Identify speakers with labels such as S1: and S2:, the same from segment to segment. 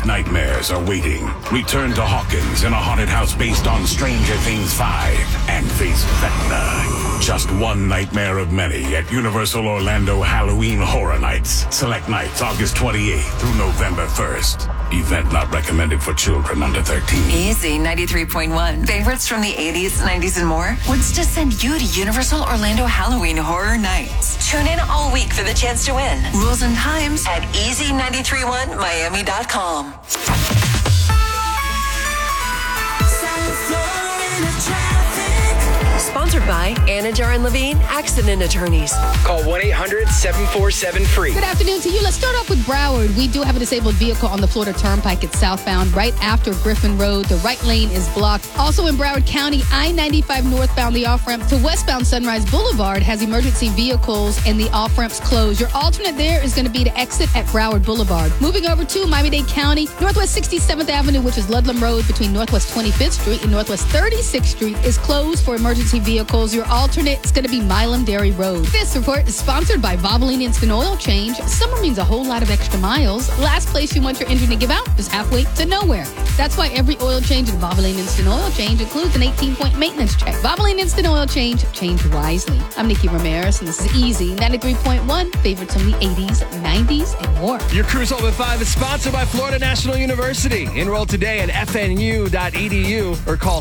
S1: nightmares are waiting. Return to Hawkins in a haunted house based on Stranger Things 5 and face Vecna. Just one nightmare of many at Universal Orlando Halloween Horror Nights. Select nights August 28th through November 1st. Event not recommended for children under 13.
S2: Easy 93.1. Favorites from the 80s, 90s, and more wants to send you to Universal Orlando Halloween Horror Nights. Tune in all week for the chance to win. Rules and times at easy931miami.com.
S3: Sponsored by Anajar and Levine Accident Attorneys.
S4: Call 1-800-747-FREE.
S5: Good afternoon to you. Let's start off with Broward. We do have a disabled vehicle on the Florida Turnpike. It's southbound right after Griffin Road. The right lane is blocked. Also in Broward County, I-95 northbound, the off-ramp to westbound Sunrise Boulevard has emergency vehicles and the off-ramps closed. Your alternate there is going to be to exit at Broward Boulevard. Moving over to Miami-Dade County, Northwest 67th Avenue, which is Ludlam Road between Northwest 25th Street and Northwest 36th Street, is closed for emergency vehicles. Your alternate is going to be Milam Dairy Road. This report is sponsored by Valvoline Instant Oil Change. Summer means a whole lot of extra miles. Last place you want your engine to give out is halfway to nowhere. That's why every oil change at Valvoline Instant Oil Change includes an 18-point maintenance check. Valvoline Instant Oil Change wisely. I'm Nikki Ramirez, and this is Easy 93.1. Favorites from the 80s, 90s, and more.
S4: Your Cruise Home at 5 is sponsored by Florida National University. Enroll today at fnu.edu or call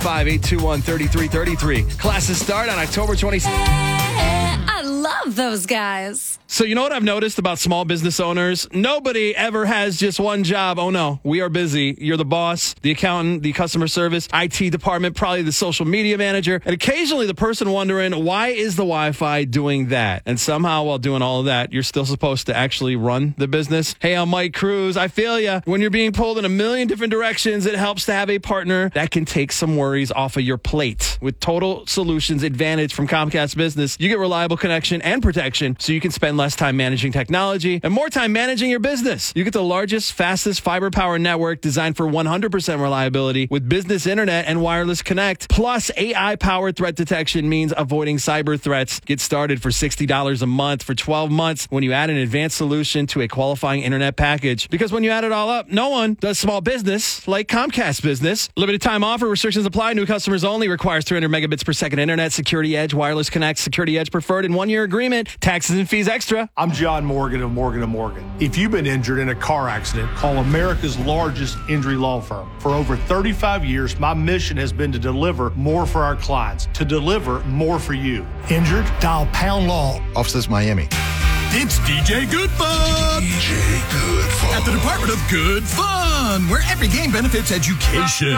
S4: 305-821-3333. Classes start on October 26th.
S3: I love those guys.
S6: So you know what I've noticed about small business owners? Nobody ever has just one job. Oh no, we are busy. You're the boss, the accountant, the customer service, IT department, probably the social media manager, and occasionally the person wondering, why is the Wi-Fi doing that? And somehow while doing all of that, you're still supposed to actually run the business. Hey, I'm Mike Cruz. I feel ya. When you're being pulled in a million different directions, it helps to have a partner that can take some worries off of your plate. With Total Solutions Advantage from Comcast Business, you get reliable connection and protection so you can spend less time managing technology and more time managing your business. You get the largest, fastest fiber power network designed for 100% reliability with business internet and wireless connect. Plus, AI-powered threat detection means avoiding cyber threats. Get started for $60 a month for 12 months when you add an advanced solution to a qualifying internet package. Because when you add it all up, no one does small business like Comcast Business. Limited time offer. Restrictions apply. New customers only. Requires 300 megabits per second internet. Security Edge, wireless connect, Security Edge preferred in 1-year agreement. Taxes and fees extra.
S7: I'm John Morgan of Morgan & Morgan. If you've been injured in a car accident, call America's largest injury law firm. For over 35 years, my mission has been to deliver more for our clients, to deliver more for you. Injured? Dial Pound Law.
S8: Offices Miami.
S9: It's DJ Good Fun.
S8: DJ Good Fun.
S9: At the Department of Good Fun, where every game benefits education.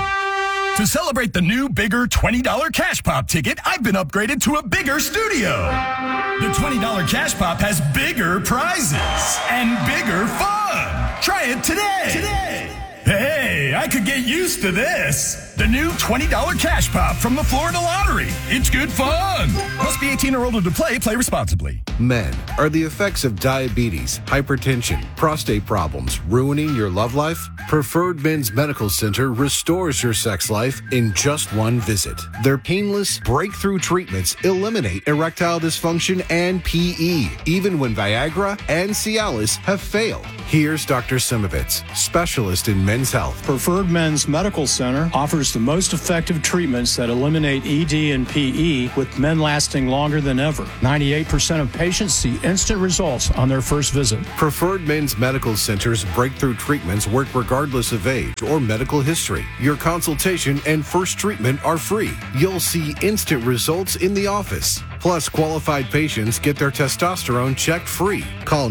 S9: To celebrate the new, bigger $20 Cash Pop ticket, I've been upgraded to a bigger studio. The $20 Cash Pop has bigger prizes and bigger fun. Try it today. Hey, I could get used to this. The new $20 Cash Pop from the Florida Lottery. It's good fun. Must be 18 or older to play. Play responsibly.
S10: Men, are the effects of diabetes, hypertension, prostate problems ruining your love life? Preferred Men's Medical Center restores your sex life in just one visit. Their painless breakthrough treatments eliminate erectile dysfunction and PE, even when Viagra and Cialis have failed. Here's Dr. Simovitz, specialist in men's health.
S11: Preferred Men's Medical Center offers the most effective treatments that eliminate ED and PE, with men lasting longer than ever. 98% of patients see instant results on their first visit.
S10: Preferred Men's Medical Center's breakthrough treatments work regardless of age or medical history. Your consultation and first treatment are free. You'll see instant results in the office. Plus, qualified patients get their testosterone checked free. Call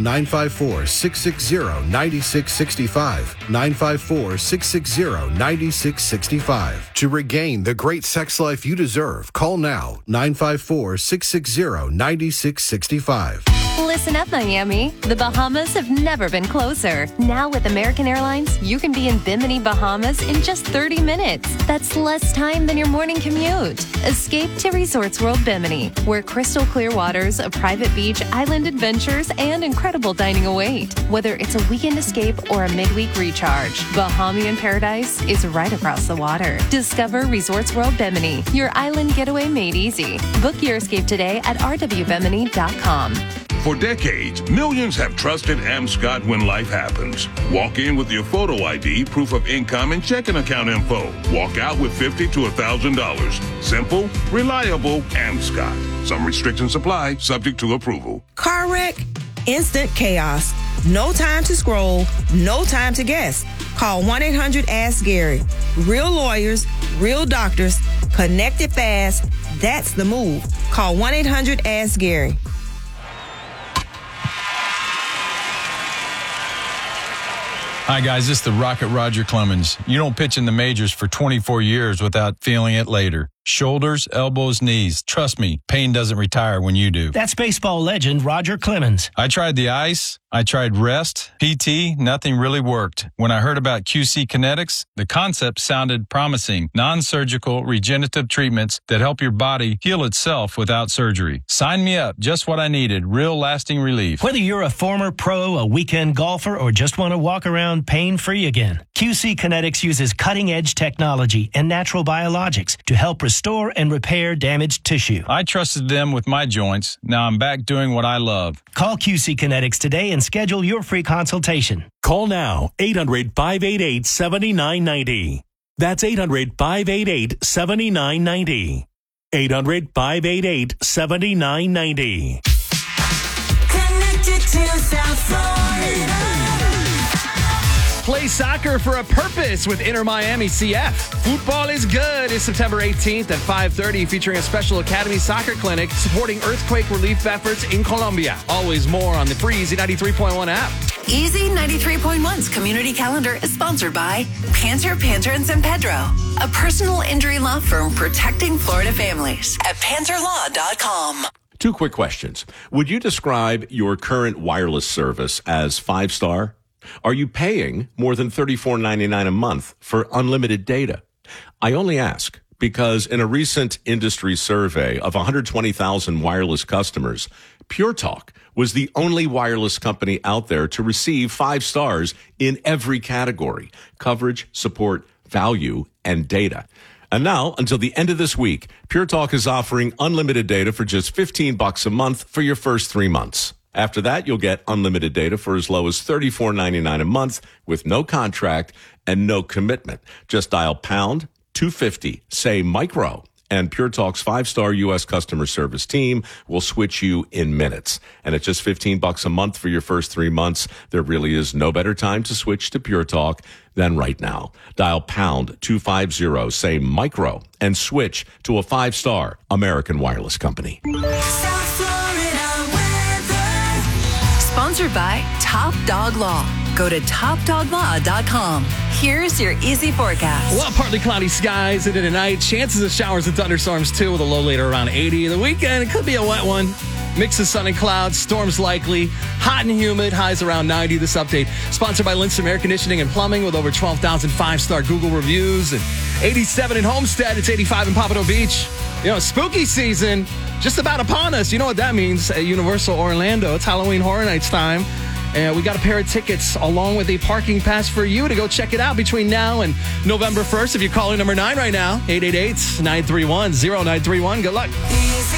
S10: 954-660-9665. 954-660-9665. To regain the great sex life you deserve, call now. 954-660-9665.
S3: Listen up, Miami. The Bahamas have never been closer. Now with American Airlines, you can be in Bimini, Bahamas in just 30 minutes. That's less time than your morning commute. Escape to Resorts World Bimini, where crystal clear waters, a private beach, island adventures, and incredible dining await. Whether it's a weekend escape or a midweek recharge, Bahamian paradise is right across the water. Discover Resorts World Bimini, your island getaway made easy. Book your escape today at rwbimini.com.
S1: For decades, millions have trusted Amscot when life happens. Walk in with your photo ID, proof of income, and checking account info. Walk out with $50 to $1,000. Simple, reliable, Amscot. Some restrictions apply, subject to approval.
S12: Car wreck? Instant chaos. No time to scroll, no time to guess. Call 1-800-ASK-GARY. Real lawyers, real doctors, connected fast. That's the move. Call 1-800-ASK-GARY.
S13: Hi, guys. This is the Rocket Roger Clemens. You don't pitch in the majors for 24 years without feeling it later. Shoulders, elbows, knees. Trust me, pain doesn't retire when you do.
S14: That's baseball legend Roger Clemens.
S13: I tried the ice. I tried rest, PT, nothing really worked. When I heard about QC Kinetics, the concept sounded promising. Non-surgical regenerative treatments that help your body heal itself without surgery. Sign me up. Just what I needed. Real lasting relief.
S14: Whether you're a former pro, a weekend golfer, or just want to walk around pain-free again, QC Kinetics uses cutting-edge technology and natural biologics to help restore and repair damaged tissue.
S13: I trusted them with my joints. Now I'm back doing what I love.
S14: Call QC Kinetics today and schedule your free consultation.
S15: Call now, 800-588-7990. That's 800-588-7990. 800-588-7990.
S16: Connected to South Florida.
S6: Play soccer for a purpose with Inter Miami CF. Football is good is September 18th at 5:30, featuring a special academy soccer clinic supporting earthquake relief efforts in Colombia. Always more on the free Easy 93.1 app.
S2: Easy 93.1's community calendar is sponsored by Panter, and San Pedro, a personal injury law firm protecting Florida families at panterlaw.com.
S17: 2 quick questions. Would you describe your current wireless service as 5-star? Are you paying more than $34.99 a month for unlimited data? I only ask because in a recent industry survey of 120,000 wireless customers, Pure Talk was the only wireless company out there to receive 5 stars in every category: coverage, support, value, and data. And now, until the end of this week, Pure Talk is offering unlimited data for just $15 a month for your first 3 months. After that, you'll get unlimited data for as low as $34.99 a month with no contract and no commitment. Just dial pound 250, say micro, and Pure Talk's 5-star U.S. customer service team will switch you in minutes. And at just $15 a month for your first 3 months, there really is no better time to switch to Pure Talk than right now. Dial pound 250, say micro, and switch to a 5-star American wireless company.
S2: Sponsored by Top Dog Law. Go to topdoglaw.com. Here's your easy forecast.
S6: Well, partly cloudy skies into tonight. Chances of showers and thunderstorms, too, with a low later around 80. The weekend, it could be a wet one. Mix of sun and clouds. Storms likely. Hot and humid. Highs around 90. This update sponsored by Lindstrom Air Conditioning and Plumbing with over 12,000 5-star Google reviews. And 87 in Homestead. It's 85 in Pompano Beach. You know, spooky season just about upon us. You know what that means at Universal Orlando. It's Halloween Horror Nights time. And we got a pair of tickets along with a parking pass for you to go check it out between now and November 1st. If you're calling number 9 right now, 888-931-0931. Good luck.